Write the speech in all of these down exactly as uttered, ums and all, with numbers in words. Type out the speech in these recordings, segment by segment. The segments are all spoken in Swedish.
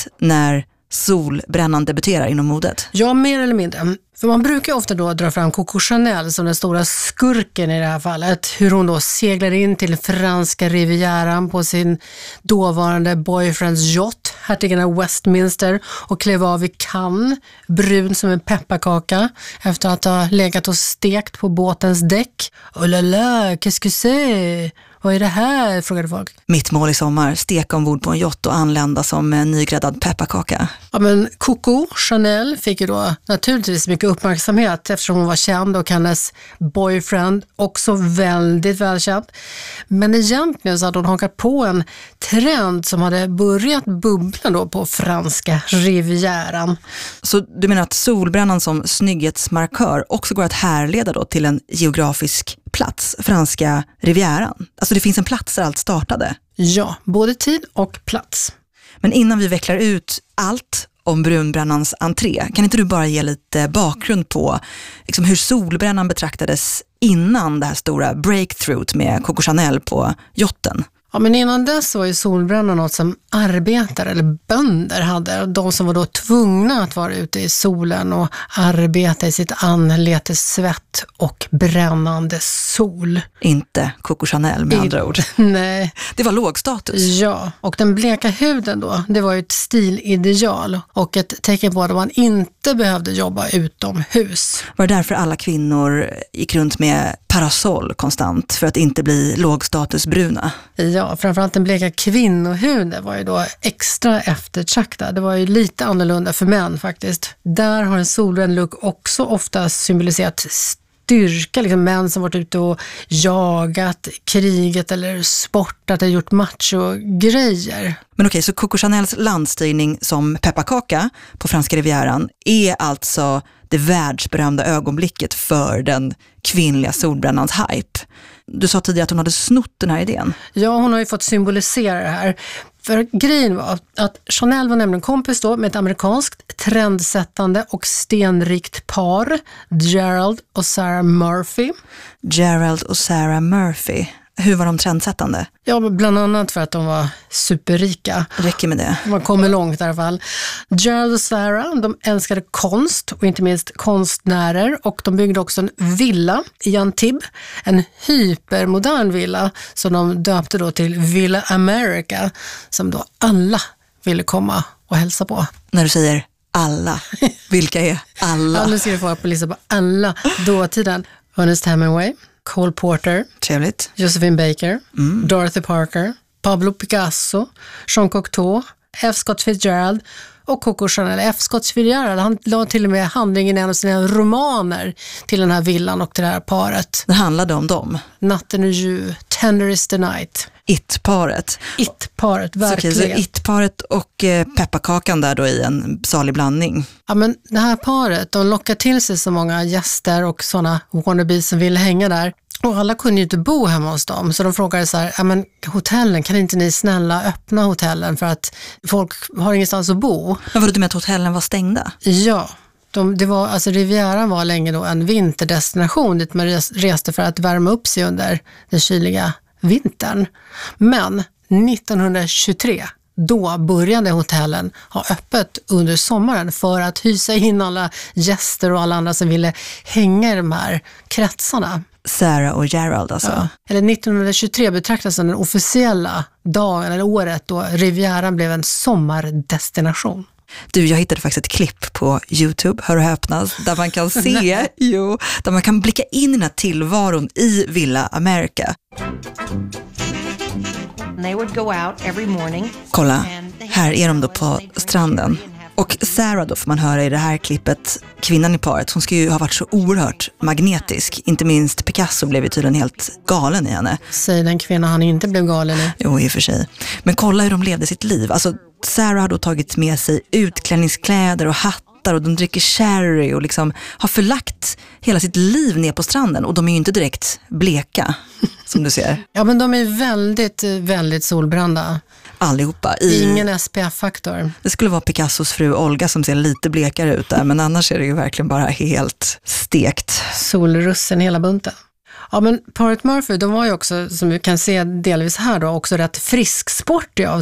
tidigt när solbrännan debuterar inom modet? Ja, mer eller mindre. För man brukar ofta då dra fram Coco Chanel som den stora skurken i det här fallet. Hur hon då seglar in till franska rivieran på sin dåvarande boyfriends yacht, hertigen av Westminster, och klev av i Cannes, brun som en pepparkaka, efter att ha legat och stekt på båtens däck. Oh la la, qu'est-ce que c'est? Vad är det här? Frågade folk. Mitt mål i sommar, steka ombord på en yacht och anlända som en nygräddad pepparkaka. Ja, men Coco Chanel fick ju då naturligtvis mycket uppmärksamhet eftersom hon var känd och hennes boyfriend också väldigt välkänd. Men egentligen så hade hon hakat på en trend som hade börjat bubbla då på franska rivieran. Så du menar att solbrännan som snygghetsmarkör också går att härleda då till en geografisk plats, franska rivieran? Alltså det finns en plats där allt startade? Ja, både tid och plats. Men innan vi vecklar ut allt om brunbrännans entré, kan inte du bara ge lite bakgrund på liksom, hur solbrännan betraktades innan det här stora breakthrough med Coco Chanel på yachten? Ja, men innan dess var ju solbrännan något som arbetare eller bönder hade. De som var då tvungna att vara ute i solen och arbeta i sitt anletes svett och brännande sol. Inte Coco Chanel med I, andra ord. Nej. Det var låg status. Ja, och den bleka huden då, det var ju ett stilideal och ett tecken på att man inte behövde jobba utomhus. Var det därför alla kvinnor gick runt med parasoll konstant för att inte bli lågstatusbruna? Ja, framförallt den bleka kvinnohuden var ju då extra eftertraktad. Det var ju lite annorlunda för män faktiskt. Där har en solbränd look också ofta symboliserat styrka, liksom män som varit ute och jagat, kriget eller sportat eller gjort macho-grejer. Men okej, så Coco Chanels landstigning som pepparkaka på franska rivieran är alltså det världsberömda ögonblicket för den kvinnliga solbrännans hype. Du sa tidigare att hon hade snott den här idén. Ja, hon har ju fått symbolisera det här. För grejen var att Chanel var nämligen kompis då med ett amerikanskt trendsättande och stenrikt par, Gerald och Sarah Murphy. Gerald och Sarah Murphy. Hur var de trendsättande? Ja, bland annat för att de var superrika. Det räcker med det. Man kommer långt i alla fall. Gerald och Sarah, de älskade konst och inte minst konstnärer. Och de byggde också en villa i Antibes. En hypermodern villa som de döpte då till Villa America. Som då alla ville komma och hälsa på. När du säger alla, vilka är alla? Ja, nu ska du få på lista på alla dåtiden. Ernest Hemingway, Cole Porter, trevligt. Josephine Baker, mm. Dorothy Parker, Pablo Picasso, Jean Cocteau, F. Scott Fitzgerald och Coco Chanel. F. Scott Fitzgerald, han la till och med handlingen i en av sina romaner till den här villan och till det här paret. Det handlade om dem. Natten är ljuv, Tender is the night. It-paret. It-paret, verkligen. Så, okay, så It-paret och eh, pepparkakan där då i en salig blandning. Ja, men det här paret, de lockar till sig så många gäster och sådana wannabes som ville hänga där. Och alla kunde ju inte bo hemma hos dem. Så de frågade så här, ja men hotellen, kan inte ni snälla öppna hotellen för att folk har ingenstans att bo? Men vadå, du med att hotellen var stängda? Ja, de, det var, alltså Rivieran var länge då en vinterdestination dit man reste för att värma upp sig under den kyliga vintern. Men nittonhundratjugotre, då började hotellen ha öppet under sommaren för att hysa in alla gäster och alla andra som ville hänga i de här kretsarna. Sarah och Gerald alltså. Ja. Eller nittonhundratjugotre betraktas som den officiella dagen eller året då Rivieran blev en sommardestination. Du, jag hittade faktiskt ett klipp på YouTube, hör och häpnas, där man kan se, jo, där man kan blicka in i den här tillvaron i Villa America. They would go out every morning. Kolla, här är de då på stranden. Och Sarah då får man höra i det här klippet, kvinnan i paret, hon ska ju ha varit så oerhört magnetisk. Inte minst Picasso blev ju tydligen helt galen i henne. Säg den kvinna han inte blev galen i. Jo, i och för sig. Men kolla hur de levde sitt liv. Alltså, Sarah har då tagit med sig utklädningskläder och hattar och de dricker sherry och liksom har förlagt hela sitt liv ner på stranden. Och de är ju inte direkt bleka, som du ser. Ja, men de är väldigt, väldigt solbrända. Allihopa. I... Ingen S P F-faktor. Det skulle vara Picassos fru Olga som ser lite blekare ut där, men annars är det ju verkligen bara helt stekt. Solrussen hela bunten. Ja, men paret Murphy, de var ju också, som vi kan se delvis här då, också rätt frisksportiga av sig.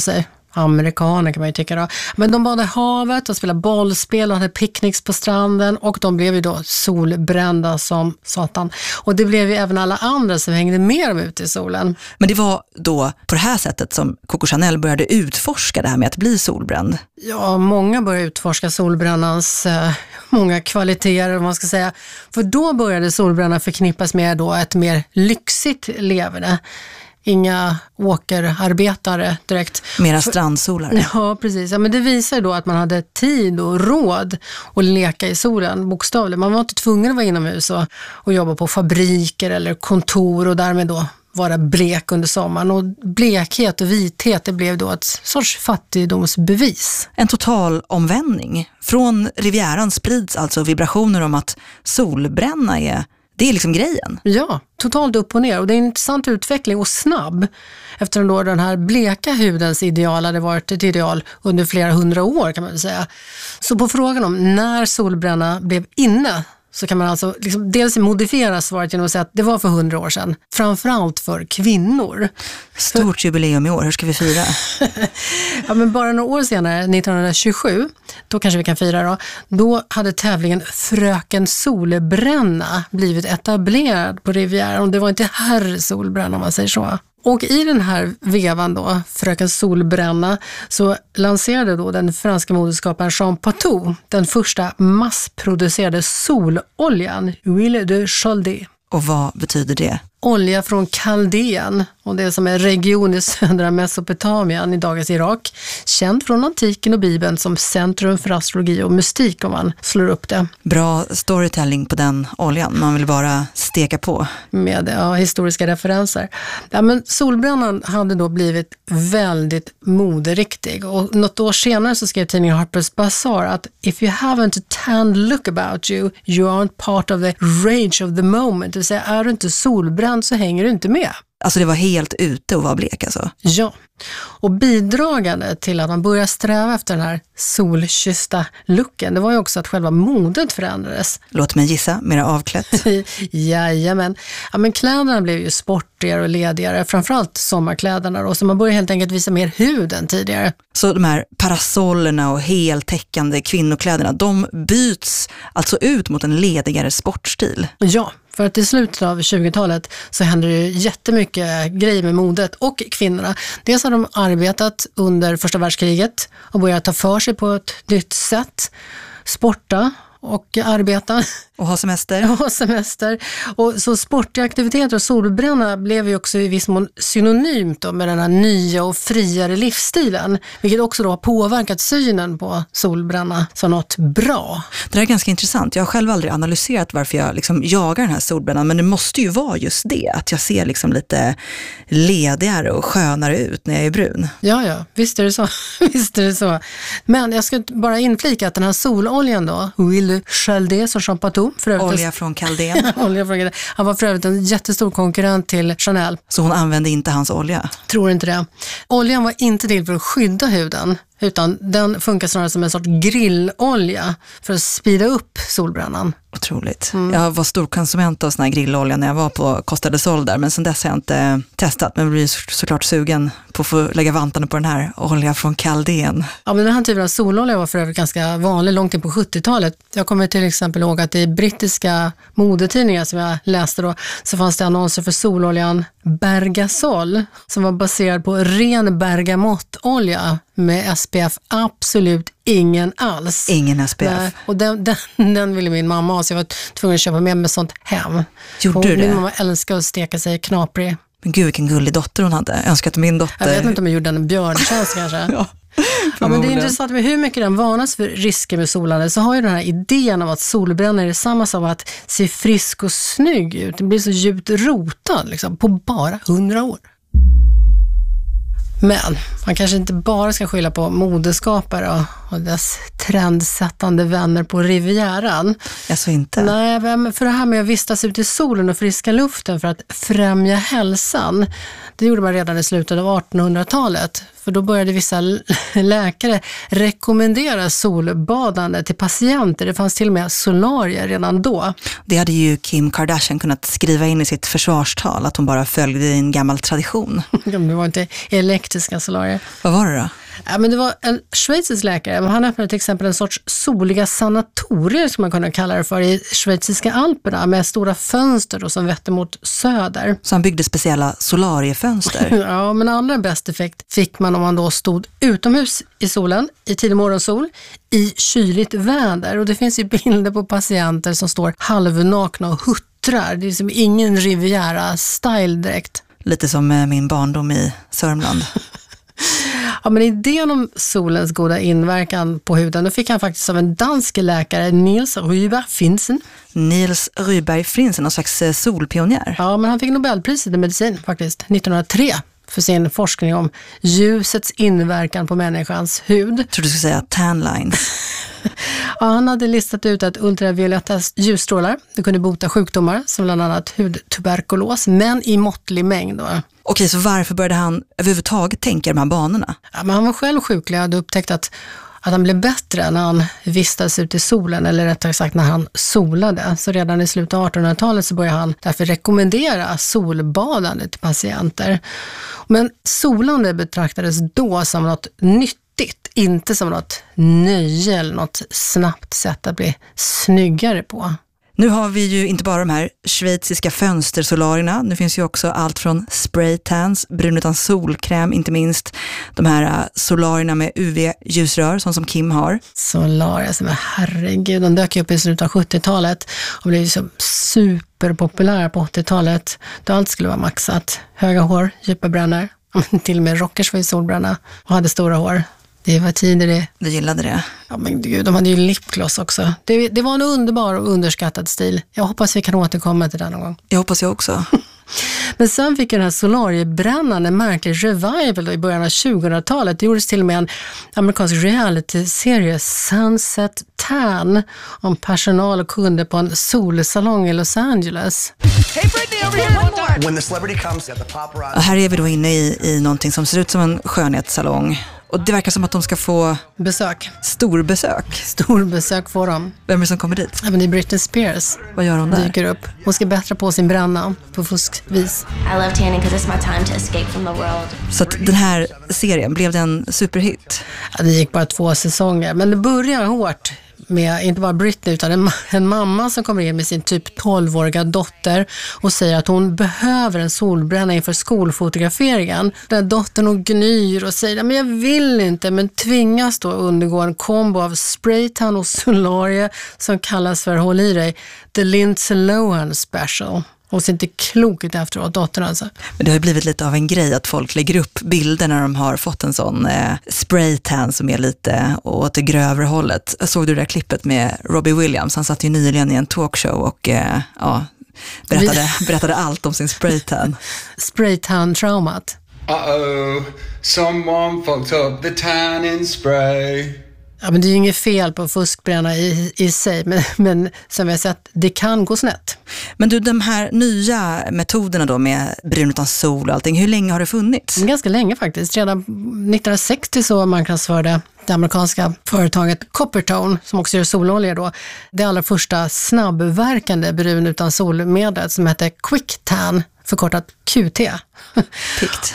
amerikaner kan man ju tycka då. Men de badade i havet och spelade bollspel och hade picknicks på stranden och de blev ju då solbrända som satan. Och det blev ju även alla andra som hängde med dem ute i solen. Men det var då på det här sättet som Coco Chanel började utforska det här med att bli solbränd. Ja, många började utforska solbrännans eh, många kvaliteter, om man ska säga. För då började solbränna förknippas med då ett mer lyxigt leverne. Inga åkerarbetare direkt. Mera strandsolare. Ja, precis. Ja, men det visar då att man hade tid och råd att leka i solen, bokstavligt. Man var inte tvungen att vara inomhus och, och jobba på fabriker eller kontor och därmed då vara blek under sommaren. Och blekhet och vithet, det blev då ett sorts fattigdomsbevis. En total omvändning. Från Rivieran sprids alltså vibrationer om att solbränna är, det är liksom grejen. Ja, totalt upp och ner. Och det är en intressant utveckling och snabb. Eftersom då den här bleka hudens ideal hade varit ett ideal under flera hundra år kan man väl säga. Så på frågan om när solbränna blev inne så kan man alltså liksom dels modifiera svaret genom att säga att det var för hundra år sedan. Framförallt för kvinnor. Stort jubileum i år, hur ska vi fira? Ja, men bara några år senare, nittonhundratjugosju, då kanske vi kan fira då, då hade tävlingen Fröken Solbränna blivit etablerad på Rivieran. Det var inte herr Solbränna om man säger så. Och i den här vevan då, Fröken Solbränna, så lanserade då den franska modeskaparen Jean Patou den första massproducerade sololjan, Huile de Chaldée. Och vad betyder det? Olja från Kaldén, och det som är region i södra Mesopotamien i dagens Irak, känd från antiken och Bibeln som centrum för astrologi och mystik om man slår upp det. Bra storytelling på den oljan, man vill bara steka på. Med ja, historiska referenser. Ja, men solbrännan hade då blivit väldigt moderiktig och något år senare så skrev tidningen Harper's Bazaar att if you haven't a tanned look about you, you aren't part of the rage of the moment. Det vill säga, är du inte solbränd så hänger du inte med. Alltså det var helt ute och var blek alltså? Ja, och bidragande till att man började sträva efter den här solkyssta looken, det var ju också att själva modet förändrades. Låt mig gissa, mera avklätt. Jajamän. Ja, men kläderna blev ju sportigare och ledigare, framförallt sommarkläderna då, så man började helt enkelt visa mer hud än tidigare. Så de här parasollerna och heltäckande kvinnokläderna, de byts alltså ut mot en ledigare sportstil? Ja. För att i slutet av tjugotalet så hände det ju jättemycket grejer med modet och kvinnorna. Dels har de arbetat under första världskriget och börjat ta för sig på ett nytt sätt. Sporta och arbeta. Och ha semester. Ha semester. Och så sportiga aktiviteter och solbränna blev ju också i viss mån synonymt då med den här nya och friare livsstilen. Vilket också då har påverkat synen på solbränna som något bra. Det här är ganska intressant. Jag har själv aldrig analyserat varför jag liksom jagar den här solbrännan. Men det måste ju vara just det. Att jag ser liksom lite ledigare och skönare ut när jag är brun. Ja, ja. Visst är det så. Visst är det så. Men jag ska bara inflika att den här sololjan då, Huile de Chaldée som Jean Patou. Olja från Kaldén. Olja från Kaldén. Han var för övrigt en jättestor konkurrent till Chanel. Så hon använde inte hans olja? Tror inte det. Oljan var inte till för att skydda huden, utan den funkar snarare som en sorts grillolja för att speeda upp solbrännan. Otroligt. Mm. Jag var stor konsument av sån här grillolja när jag var på Costa del Sol där, men sen dess har jag inte testat. Men jag blir så, såklart sugen på att få lägga vantarna på den här olja från Kaldén. Ja, men den här typen av sololja var för övrigt ganska vanlig långt in på sjuttiotalet. Jag kommer till exempel ihåg att i brittiska modetidningar som jag läste då så fanns det annonser för sololjan Bergasol som var baserad på ren bergamottolja med S P F absolut ingen alls. Ingen S P F. Nej, och den, den, den ville min mamma ha så jag var tvungen att köpa med mig sånt hem. Gjorde du det? Min mamma älskar att steka sig knaprig. Men gud vilken gullig dotter hon hade. Jag önskar att min dotter... Jag vet inte om jag gjorde en björntjänst kanske. Ja. Ja, men det är intressant med hur mycket den varnas för risker med solande så har ju den här idén av att solbränna är detsamma som att se frisk och snygg ut. Det blir så djupt rotad liksom, på bara hundra år. Men man kanske inte bara ska skylla på modeskapare och, och dess trendsättande vänner på Rivieran. Alltså inte? Nej, för det här med att vistas ut i solen och friska luften för att främja hälsan, det gjorde man redan i slutet av artonhundratalet. För då började vissa läkare rekommendera solbadande till patienter. Det fanns till och med solarier redan då. Det hade ju Kim Kardashian kunnat skriva in i sitt försvarstal, att hon bara följde en gammal tradition. Det var inte elektriska solarier. Vad var det då? Ja, men det var en schweizisk läkare, men han öppnade till exempel en sorts soliga sanatorier som man kunde kalla det för i schweiziska alperna med stora fönster då, som vetter mot söder. Så han byggde speciella solariefönster. Ja, men allra bäst effekt fick man om man då stod utomhus i solen, i tidig morgonsol, i kyligt väder. Och det finns ju bilder på patienter som står halvnakna och huttrar. Det är som ingen Riviera-style direkt. Lite som min barndom i Sörmland. Ja, men idén om solens goda inverkan på huden, då fick han faktiskt av en dansk läkare, Niels Ryberg Finsen. Niels Ryberg Finsen, någon slags solpionjär. Ja, men han fick Nobelpriset i medicin faktiskt, nittonhundratre. För sin forskning om ljusets inverkan på människans hud. Jag tror du skulle säga tan lines. Ja, han hade listat ut att ultravioletta ljusstrålar, det kunde bota sjukdomar som bland annat hudtuberkulos, men i måttlig mängd då. Okej, så varför började han överhuvudtaget tänka de här banorna? Ja, men han var själv sjuklig och hade upptäckt att, att han blev bättre när han vistades ut i solen, eller rättare sagt när han solade. Så redan i slutet av artonhundratalet så började han därför rekommendera solbadande till patienter. Men solande betraktades då som något nyttigt, inte som något nöje eller något snabbt sätt att bli snyggare på. Nu har vi ju inte bara de här schweiziska fönstersolarierna. Nu finns ju också allt från spraytans, brun utan solkräm, inte minst de här solarierna med U V-ljusrör, som som Kim har. Solarier som är, herregud, de dök upp i slutet av sjuttiotalet och blev så superpopulära på åttiotalet. Då allt skulle vara maxat. Höga hår, djupa brännor. Till och med rockers var ju solbränna och hade stora hår. Det var tider det. Du gillade det? Ja, men gud, de hade ju lipgloss också. Det, det var en underbar och underskattad stil. Jag hoppas vi kan återkomma till den någon gång. Jag hoppas jag också. Men sen fick den här solariebrännan en märklig revival då i början av tjugohundratalet. Det gjordes till och med en amerikansk reality-serie, Sunset Tan, om personal och kunder på en solsalong i Los Angeles. Hey Britney, over here! One more! When the celebrity comes, the paparazzi... Och här är vi då inne i, i någonting som ser ut som en skönhetssalong. Och det verkar som att de ska få besök. Storbesök. Storbesök får de. Vem är det som kommer dit? Ja, men det är Britney Spears. Vad gör hon där? Dyker upp. Hon ska bättra på sin bränna på fuskvis. I love tanning because it's my time to escape from the world. Så att den här serien, blev det en superhit? Ja, det gick bara två säsonger. Men det börjar hårt med inte bara Britney utan en, en mamma som kommer in med sin typ tolvåriga dotter och säger att hon behöver en solbränna inför skolfotograferingen. Där dottern och gnyr och säger men jag vill inte, men tvingas då undergå en kombo av spraytan och solarie som kallas för, håll i dig, The Lindsay Lohan Special. Och ser inte klok ut efteråt, dottern alltså. Men det har ju blivit lite av en grej att folk lägger upp bilder när de har fått en sån eh, spraytan som är lite åt det grövre hållet. Jag såg du det där klippet med Robbie Williams? Han satt ju nyligen i en talkshow och eh, ja, berättade, berättade allt om sin spraytan. Spraytan-traumat. Uh-oh, someone fucked up the tanning spray. Ja, men det är ju inget fel på fuskbränna i, i sig, men, men som vi har sett, det kan gå snett. Men du, de här nya metoderna då med brun utan sol och allting, hur länge har det funnits? Ganska länge faktiskt. Redan nittonhundrasextio så marknadsförde det amerikanska företaget Coppertone, som också gör sololja då, det allra första snabbverkande brun utan solmedlet som heter Quick Tan, förkortat Q T. Pikt.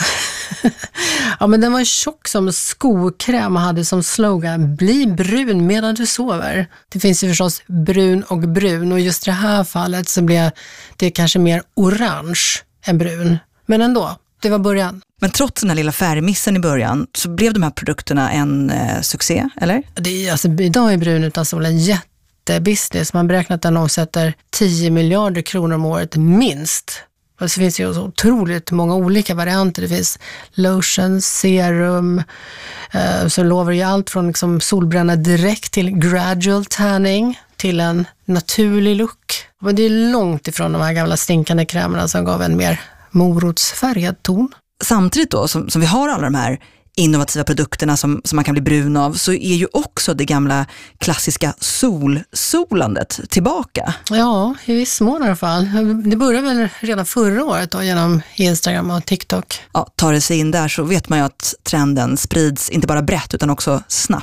Ja, men den var tjock som skokräm och hade som slogan bli brun medan du sover. Det finns ju förstås brun och brun och just i det här fallet så blev det kanske mer orange än brun. Men ändå, det var början. Men trots den här lilla färgmissen i början så blev de här produkterna en eh, succé, eller? Det är, alltså, idag är brun utan sol en jättebusiness. Man beräknar att den omsätter tio miljarder kronor om året minst. Och så finns det ju så otroligt många olika varianter. Det finns lotion, serum, eh, så lovar ju allt från liksom solbränna direkt till gradual tanning till en naturlig look. Men det är långt ifrån de här gamla stinkande krämerna som gav en mer morotsfärgad ton. Samtidigt då som, som vi har alla de här innovativa produkterna som, som man kan bli brun av, så är ju också det gamla klassiska solsolandet tillbaka. Ja, i viss mån i alla fall. Det började väl redan förra året då, genom Instagram och TikTok. Ja, tar det sig in där så vet man ju att trenden sprids inte bara brett utan också snabbt.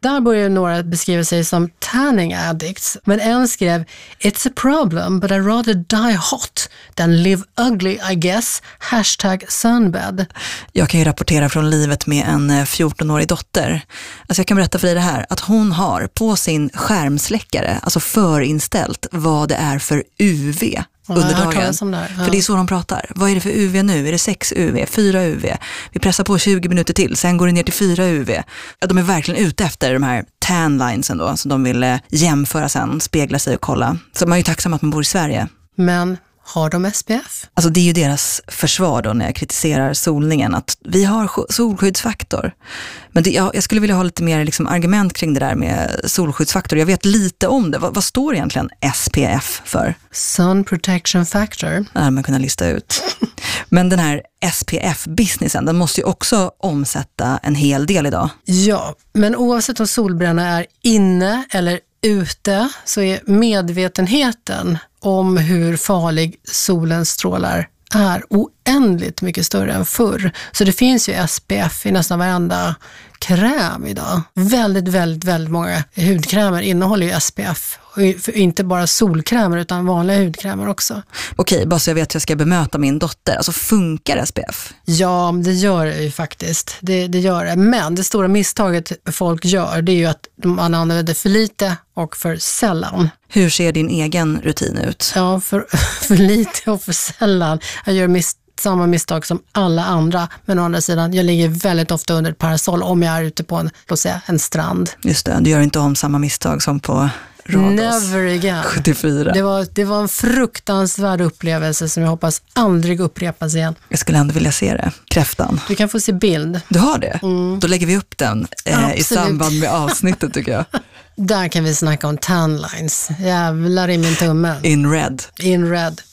Där börjar några beskriva sig som tanning addicts. Men en skrev, it's a problem but I'd rather die hot than live ugly I guess. Hashtag sunbed. Jag kan ju rapportera från livet med en fjortonårig dotter. Alltså jag kan berätta för dig det här, att hon har på sin skärmsläckare, alltså förinställt vad det är för U V under dagen. Som där. Ja. För det är så de pratar. Vad är det för U V nu? Är det sex U V? fyra U V? Vi pressar på tjugo minuter till, sen går det ner till fyra U V. Ja, de är verkligen ute efter de här tan linesen då, som de vill jämföra sen, spegla sig och kolla. Så man är ju tacksam att man bor i Sverige. Men har de S P F? Alltså det är ju deras försvar då när jag kritiserar solningen, att vi har solskyddsfaktor. Men det, jag, jag skulle vilja ha lite mer liksom argument kring det där med solskyddsfaktor. Jag vet lite om det. Vad, vad står egentligen S P F för? Sun Protection Factor. Det hade man kunnat lista ut. Men den här S P F-businessen, den måste ju också omsätta en hel del idag. Ja, men oavsett om solbränna är inne eller ute så är medvetenheten om hur farlig solens strålar är oändligt mycket större än förr. Så det finns ju S P F i nästan varenda kräm idag. Väldigt, väldigt, väldigt många hudkrämer innehåller ju S P F. Och inte bara solkrämer utan vanliga hudkrämer också. Okej, bara så jag vet att jag ska bemöta min dotter. Alltså funkar S P F? Ja, det gör det ju faktiskt. Det, det gör det. Men det stora misstaget folk gör, det är ju att man använder för lite och för sällan. Hur ser din egen rutin ut? Ja, för, för lite och för sällan. Jag gör mis- samma misstag som alla andra. Men å andra sidan, jag ligger väldigt ofta under ett parasoll om jag är ute på en, låt säga, en strand. Just det, du gör inte om samma misstag som på Rhodos. Never again. sjuttiofyra. Det var, det var en fruktansvärd upplevelse som jag hoppas aldrig upprepas igen. Jag skulle ändå vilja se det. Kräftan. Du kan få se bild. Du har det? Mm. Då lägger vi upp den eh, i samband med avsnittet tycker jag. Där kan vi snacka om tan lines. Jävlar i min tumme. In red. In red.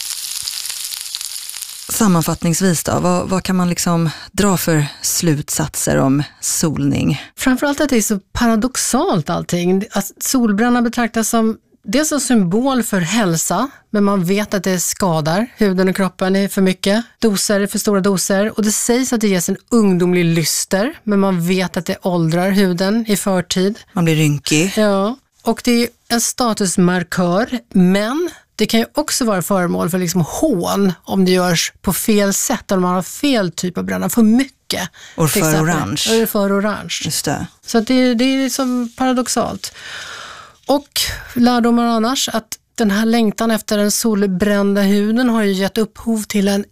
Sammanfattningsvis då, vad, vad kan man liksom dra för slutsatser om solning? Framförallt att det är så paradoxalt allting. Att solbränna betraktas som dels en symbol för hälsa, men man vet att det skadar huden och kroppen i för mycket doser, för stora doser. Och det sägs att det ges en ungdomlig lyster, men man vet att det åldrar huden i förtid. Man blir rynkig. Ja, och det är en statusmarkör, men det kan ju också vara föremål för liksom hån om det görs på fel sätt, om man har fel typ av bränna, för mycket. Och för exempel. orange. Och för orange. Just det. Så att det, det är liksom paradoxalt. Och lärdomar annars, att den här längtan efter den solbrända huden har ju gett upphov till en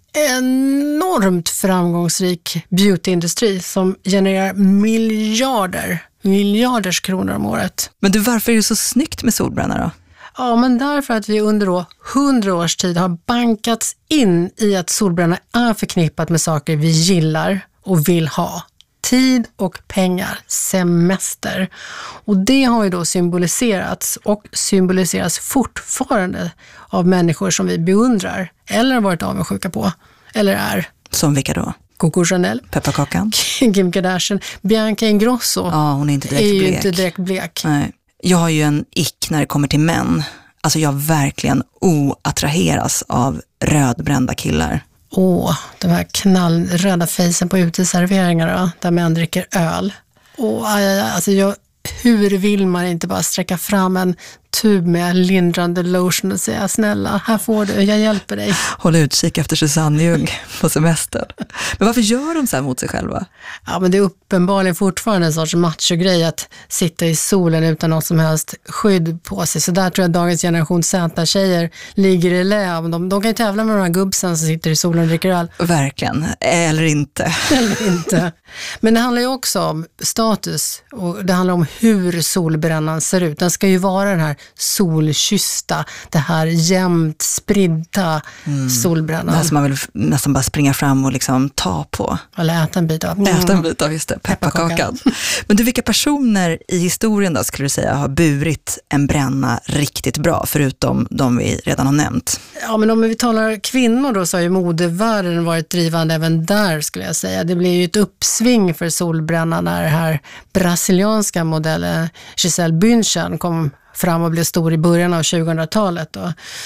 enormt framgångsrik beautyindustri som genererar miljarder, miljarders kronor om året. Men du, varför är det så snyggt med solbränna då? Ja, men därför att vi under då hundra års tid har bankats in i att solbränna är förknippat med saker vi gillar och vill ha. Tid och pengar, semester. Och det har ju då symboliserats och symboliseras fortfarande av människor som vi beundrar eller har varit avundsjuka på. Eller är. Som vilka då? Coco Chanel. Pepparkakan. Kim Kardashian. Bianca Ingrosso. Ja, hon är inte direkt är ju blek. inte direkt blek. Nej. Jag har ju en ick när det kommer till män. Alltså jag verkligen oattraheras av rödbrända killar. Åh, de här knallröda fejsen på uteserveringar då, där män dricker öl. Åh, aj, aj, aj, alltså jag, hur vill man inte bara sträcka fram en tub med lindrande lotion och säga snälla, här får du, jag hjälper dig. Håll utkik efter Susanne Ljung på semester. Men varför gör de så här mot sig själva? Ja, men det är uppenbarligen fortfarande en sorts macho-grej att sitta i solen utan något som helst skydd på sig. Så där tror jag dagens generation Z-tjejer ligger i lä. De, de kan ju tävla med de här gubbsen som sitter i solen och dricker öl. Verkligen, eller inte. Eller inte. Men det handlar ju också om status och det handlar om hur solbrännan ser ut. Den ska ju vara den här solkyssta, det här jämnt spridda mm. solbrännan. Det här som man vill nästan bara springa fram och liksom ta på. Eller äta en bit av. Mm. Äta en bit av, just det, pepparkakan. Men du, vilka personer i historien då skulle du säga har burit en bränna riktigt bra, förutom de vi redan har nämnt? Ja, men om vi talar kvinnor då så har ju modevärlden varit drivande även där skulle jag säga. Det blir ju ett uppsving för solbrännan när det här brasilianska modellen Gisele Bündchen kom fram och blev stor i början av tjugohundratalet. Och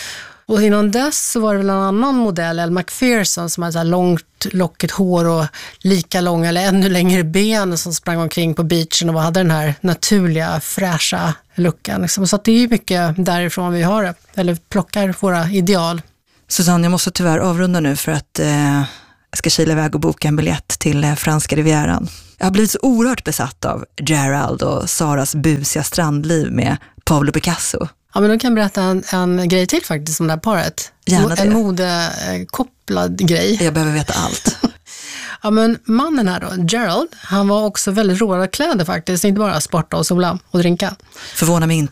Och innan dess så var det väl en annan modell, Elle Macpherson, som hade så här långt lockigt hår och lika långa eller ännu längre ben, som sprang omkring på beachen och hade den här naturliga, fräscha looken. Liksom. Så att det är ju mycket därifrån vi har det, eller plockar våra ideal. Susanne, jag måste tyvärr avrunda nu för att eh, jag ska kila iväg och boka en biljett till eh, franska rivieran. Jag har blivit så oerhört besatt av Gerald och Saras busiga strandliv med Pablo Picasso. Ja, men då kan jag berätta en, en grej till faktiskt om det här paret. Gärna det. En modekopplad grej. Jag behöver veta allt. Ja, men mannen här då, Gerald, han var också väldigt rolig kläder faktiskt. Inte bara sporta och sola och drinka. Förvånar mig inte.